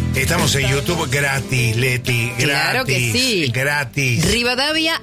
Estamos en YouTube gratis, Leti, gratis. Claro que sí. Gratis. Rivadavia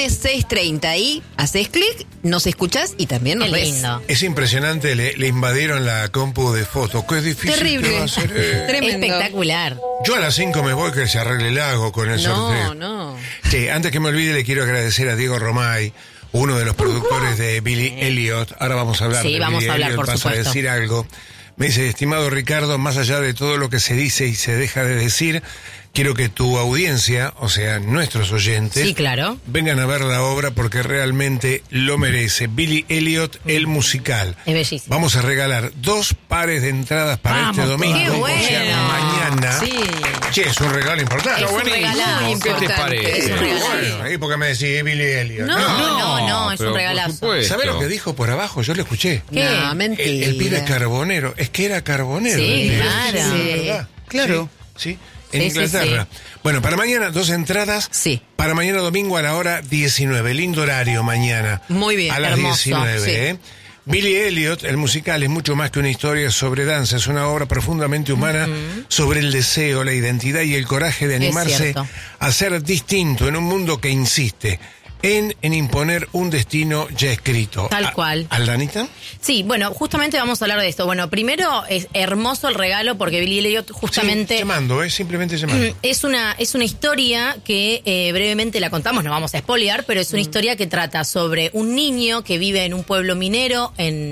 AM630. Ahí haces clic, nos escuchás y también nos ves. Lindo. Es impresionante, le invadieron la compu de fotos. Qué difícil. Terrible. que va a ser, Tremendo. Espectacular. Yo a las 5 me voy, que se arregle el lago con el sorteo. No. Sí, antes que me olvide, le quiero agradecer a Diego Romay, uno de los productores de Billy Elliot. Ahora vamos a hablar Sí, de vamos Billy a hablar, Elliot, por vas supuesto. a decir algo. Me dice, estimado Ricardo, más allá de todo lo que se dice y se deja de decir, quiero que tu audiencia, o sea, nuestros oyentes, Sí, claro. vengan a ver la obra porque realmente lo merece. Billy Elliot, el musical. Es bellísimo. Vamos a regalar 2 pares de entradas para Vamos, este domingo, qué o sea, bueno. mañana. Sí. Che, es un regalo importante. Es un regalazo. Muy ¿Qué te importante. parece? Es un regalazo. Bueno, ahí porque me decís Billy Elliot. No, es pero un por regalazo. supuesto. ¿Sabés lo que dijo por abajo? Yo lo escuché. ¿Qué? No, mentira. El pibe carbonero. Es que era carbonero. Sí, el pibe. claro. Sí, de verdad. Claro. Sí. En Sí, Inglaterra. sí, Bueno, para mañana 2 entradas. Sí. Para mañana domingo a la hora 19. Lindo horario mañana. Muy bien, A las hermoso, 19, sí. ¿eh? Billy Elliot, el musical, es mucho más que una historia sobre danza. Es una obra profundamente humana sobre el deseo, la identidad y el coraje de animarse cierto. a ser distinto en un mundo que insiste en imponer un destino ya escrito. Tal cual. ¿Aldanita? Sí, bueno, justamente vamos a hablar de esto. Bueno, primero es hermoso el regalo porque Billy Elliot justamente... Sí, llamando, simplemente llamando. Es una historia que brevemente la contamos, no vamos a spoilear, pero es una historia que trata sobre un niño que vive en un pueblo minero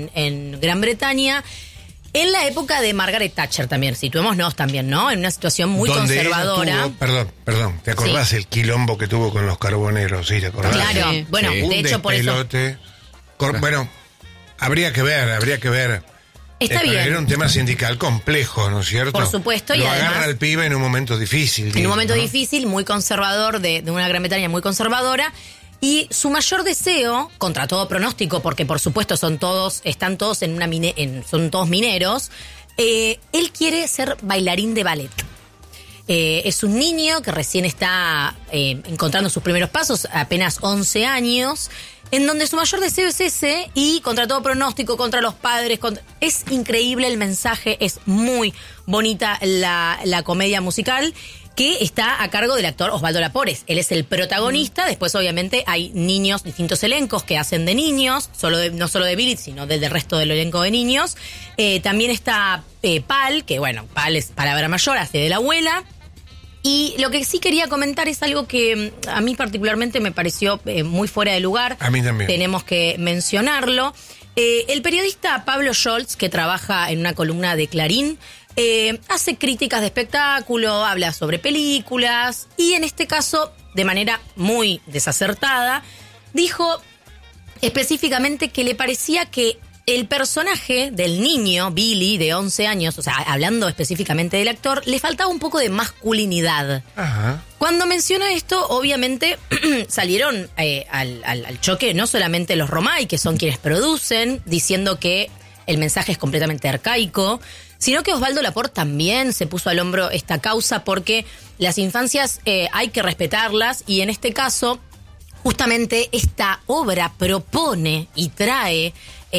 en Gran Bretaña, en la época de Margaret Thatcher también, situémonos también, ¿no? En una situación muy Donde ella conservadora. tuvo- perdón, ¿te acordás el quilombo que tuvo con los carboneros? Sí, ¿te acordás? Claro, Sí. bueno, Sí. de Un hecho por eso... despelote. Bueno, habría que ver. Está bien. Era un tema sindical complejo, ¿no es cierto? Por supuesto, y Lo además- agarra al pibe en un momento difícil. En digo, un momento ¿no? difícil, muy conservador, de una Gran Bretaña muy conservadora. Y su mayor deseo, contra todo pronóstico, porque por supuesto están todos en una son todos mineros, él quiere ser bailarín de ballet. Es un niño que recién está encontrando sus primeros pasos, apenas 11 años, en donde su mayor deseo es ese, y contra todo pronóstico, contra los padres, es increíble el mensaje, es muy bonita la comedia musical, que está a cargo del actor Osvaldo Lapores. Él es el protagonista, después obviamente hay niños, distintos elencos que hacen de niños, no solo de Billy, sino del resto del elenco de niños. También está Pal, que bueno, Pal es palabra mayor, hace de la abuela. Y lo que sí quería comentar es algo que a mí particularmente me pareció muy fuera de lugar. A mí también. Tenemos que mencionarlo. El periodista Pablo Scholz, que trabaja en una columna de Clarín, hace críticas de espectáculo, habla sobre películas y en este caso, de manera muy desacertada, dijo específicamente que le parecía que el personaje del niño, Billy, de 11 años, o sea, hablando específicamente del actor, le faltaba un poco de masculinidad. Ajá. Cuando mencionó esto, obviamente salieron al choque no solamente los Romay, que son quienes producen, diciendo que el mensaje es completamente arcaico, sino que Osvaldo Laport también se puso al hombro esta causa porque las infancias hay que respetarlas y en este caso justamente esta obra propone y trae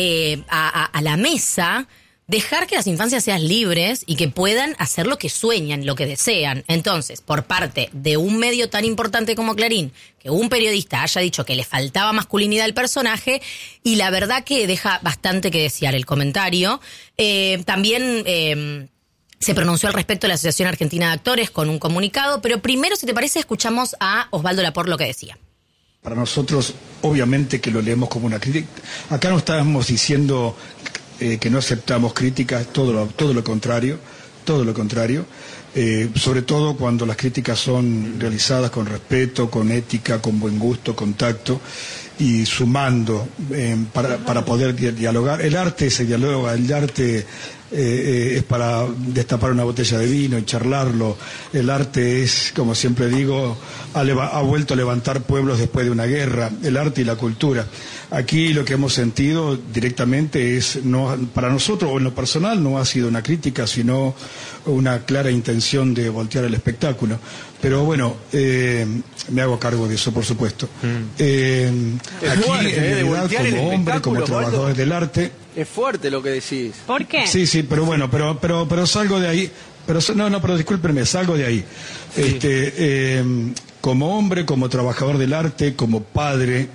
a la mesa dejar que las infancias sean libres y que puedan hacer lo que sueñan, lo que desean. Entonces, por parte de un medio tan importante como Clarín, que un periodista haya dicho que le faltaba masculinidad al personaje, y la verdad que deja bastante que desear el comentario. También se pronunció al respecto la Asociación Argentina de Actores con un comunicado, pero primero, si te parece, escuchamos a Osvaldo Laport lo que decía. Para nosotros, obviamente que lo leemos como una crítica. Acá no estamos diciendo que no aceptamos críticas, todo lo contrario, sobre todo cuando las críticas son realizadas con respeto, con ética, con buen gusto, con tacto y sumando para poder dialogar. El arte se dialoga, el arte es para destapar una botella de vino y charlarlo. El arte es, como siempre digo, ha vuelto a levantar pueblos después de una guerra, el arte y la cultura. Aquí lo que hemos sentido directamente es, para nosotros o en lo personal, no ha sido una crítica, sino una clara intención de voltear el espectáculo. Pero bueno, me hago cargo de eso, por supuesto. Aquí, fuerte, en de realidad, voltear el como hombre, como espectáculo, trabajador Osvaldo. del arte... Es fuerte lo que decís. ¿Por qué? Sí, pero bueno, pero salgo de ahí. Pero pero discúlpenme, salgo de ahí. Como hombre, como trabajador del arte, como padre,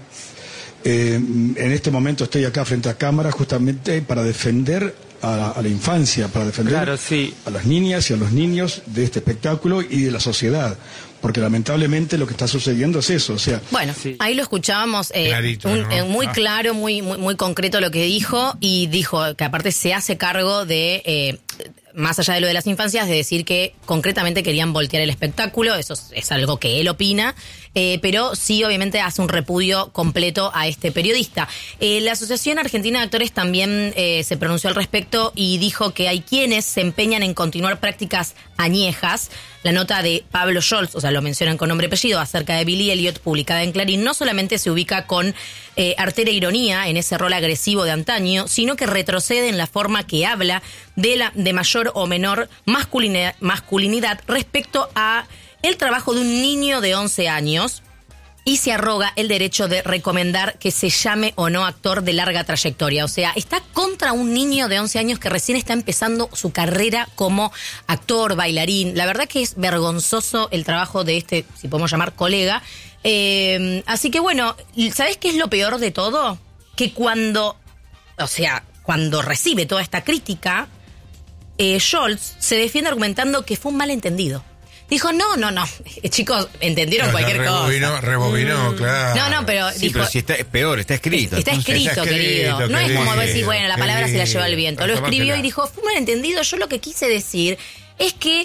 en este momento estoy acá frente a cámara justamente para defender a la infancia, para defender a las niñas y a los niños de este espectáculo y de la sociedad. Porque lamentablemente lo que está sucediendo es eso, o sea... Bueno, ahí lo escuchábamos, clarito, ¿no? Muy claro, muy concreto lo que dijo, y dijo que aparte se hace cargo de, más allá de lo de las infancias, de decir que concretamente querían voltear el espectáculo. Eso es algo que él opina, pero sí obviamente hace un repudio completo a este periodista. La Asociación Argentina de Actores también se pronunció al respecto y dijo que hay quienes se empeñan en continuar prácticas añejas. La nota de Pablo Scholz, o sea, lo mencionan con nombre y apellido, acerca de Billy Elliot, publicada en Clarín, no solamente se ubica con artera ironía en ese rol agresivo de antaño, sino que retrocede en la forma que habla de mayor o menor masculinidad respecto a el trabajo de un niño de 11 años, y se arroga el derecho de recomendar que se llame o no actor de larga trayectoria. O sea, está contra un niño de 11 años que recién está empezando su carrera como actor, bailarín. La verdad que es vergonzoso el trabajo de este, si podemos llamar, colega. Así que bueno, ¿sabés qué es lo peor de todo? Que cuando recibe toda esta crítica, Scholz se defiende argumentando que fue un malentendido. Dijo, no, chicos, entendieron cualquier cosa. Rebobinó, claro. No, pero sí, dijo... pero si es peor, está escrito. Está escrito, querido. No es como decir, bueno, la palabra se la lleva el viento. Lo escribió y dijo, fue un malentendido. Yo lo que quise decir es que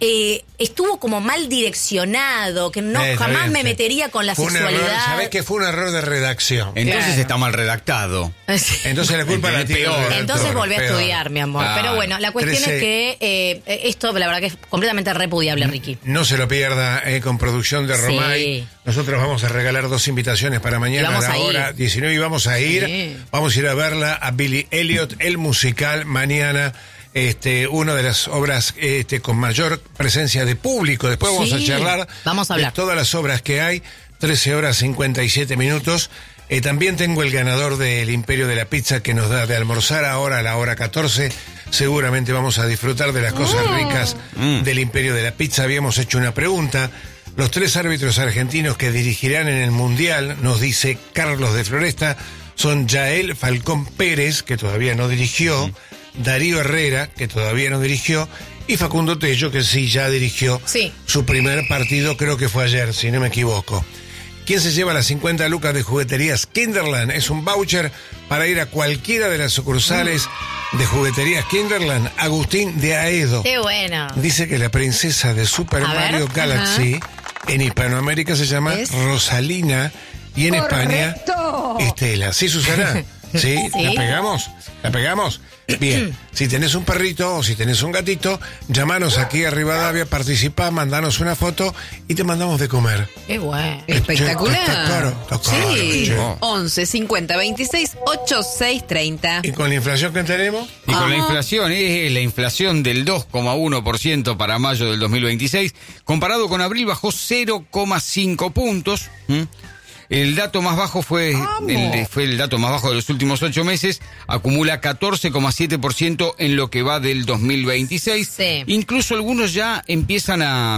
estuvo como mal direccionado, que jamás me metería con la sexualidad. ¿Sabés que fue un error de redacción? Entonces está mal redactado. Entonces la culpa la tiene peor. Entonces volví a estudiar, mi amor. Pero bueno, la cuestión es que esto, la verdad que es completamente repudiable, Ricky. No se lo pierda, con producción de Romay. Sí. Nosotros vamos a regalar 2 invitaciones para mañana a la hora 19 y vamos a ir. Sí. Vamos a ir a verla a Billy Elliot, el musical, mañana. Una de las obras con mayor presencia de público. Después vamos a charlar de todas las obras que hay. 13 horas 57 minutos. También tengo el ganador del Imperio de la Pizza que nos da de almorzar ahora a la hora 14. Seguramente vamos a disfrutar de las cosas ricas del Imperio de la Pizza. Habíamos hecho una pregunta. Los 3 árbitros argentinos que dirigirán en el Mundial, nos dice Carlos de Floresta, son Yael Falcón Pérez, que todavía no dirigió, Darío Herrera, que todavía no dirigió, y Facundo Tello, que sí ya dirigió su primer partido, creo que fue ayer, si no me equivoco. ¿Quién se lleva las 50 lucas de jugueterías Kinderland? Es un voucher para ir a cualquiera de las sucursales de jugueterías Kinderland. Agustín de Aedo. ¡Qué bueno! Dice que la princesa de Super Mario Galaxy en Hispanoamérica se llama Rosalina y en España Estela. ¿Sí, Susana? ¿Sí? ¿La pegamos? ¿La pegamos? Bien, si tenés un perrito o si tenés un gatito, llamanos aquí a Rivadavia, participá, mandanos una foto y te mandamos de comer. ¡Qué bueno! Espectacular. Está caro. Sí. 11 50 26 86 30. ¿Y con la inflación que tenemos? Y con la inflación, es la inflación del 2,1% para mayo del 2026. Comparado con abril bajó 0,5 puntos. El dato más bajo fue el dato más bajo de los últimos 8 meses. Acumula 14,7% en lo que va del 2026. Sí. Incluso algunos ya empiezan a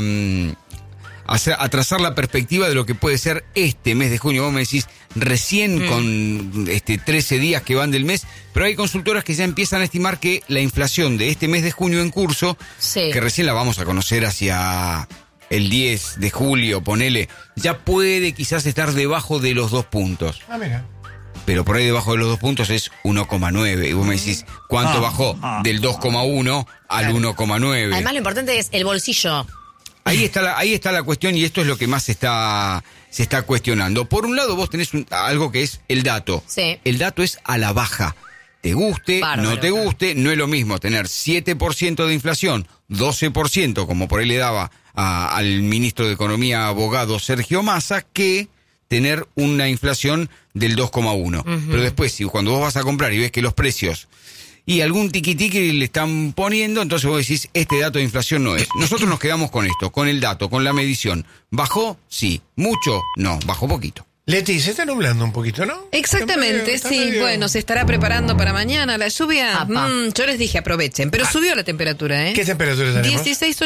trazar la perspectiva de lo que puede ser este mes de junio. Vos me decís, recién con 13 días que van del mes, pero hay consultoras que ya empiezan a estimar que la inflación de este mes de junio en curso, que recién la vamos a conocer hacia el 10 de julio, ponele, ya puede quizás estar debajo de los 2 puntos. Mira. Pero por ahí debajo de los 2 puntos es 1,9. Y vos me decís, ¿cuánto bajó? Del 2,1 al 1,9. Además lo importante es el bolsillo. Ahí está la cuestión, y esto es lo que más se está cuestionando. Por un lado vos tenés algo que es el dato. Sí. El dato es a la baja. Te guste, no te guste, no es lo mismo tener 7% de inflación, 12%, como por ahí le daba al ministro de Economía, abogado Sergio Massa, que tener una inflación del 2,1. Pero después, cuando vos vas a comprar y ves que los precios y algún tiquitiqui le están poniendo, entonces vos decís, este dato de inflación no es. Nosotros nos quedamos con esto, con el dato, con la medición. ¿Bajó? Sí. ¿Mucho? No, bajó poquito. Leti, se está nublando un poquito, ¿no? Exactamente, está sí. medio... Bueno, se estará preparando para mañana la lluvia. Yo les dije aprovechen, pero subió la temperatura, ¿eh? ¿Qué temperatura tenemos? 16